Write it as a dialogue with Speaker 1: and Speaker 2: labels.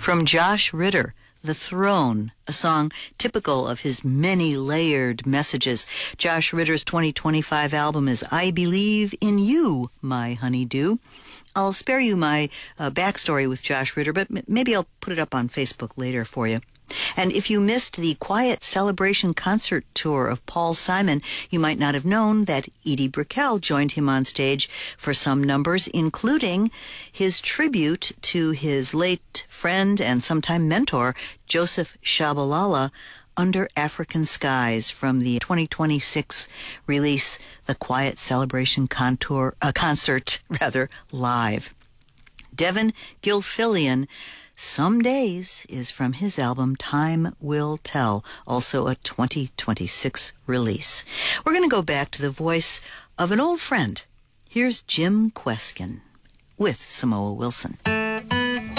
Speaker 1: From Josh Ritter, The Throne, a song typical of his many layered messages. Josh Ritter's 2025 album is I Believe in You, My Honeydew. I'll spare you my backstory with Josh Ritter, but maybe I'll put it up on Facebook later for you. And if you missed the Quiet Celebration concert tour of Paul Simon, you might not have known that Edie Brickell joined him on stage for some numbers, including his tribute to his late friend and sometime mentor, Joseph Shabalala, Under African Skies, from the 2026 release, The Quiet Celebration Concert Live. Devin Gilfillian, Some Days, is from his album Time Will Tell, also a 2026 release. We're going to go back to the voice of an old friend. Here's Jim Kweskin with Samoa Wilson.